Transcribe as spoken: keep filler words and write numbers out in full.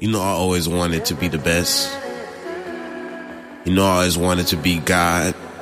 You know, I always wanted to be the best. You know, I always wanted to be God.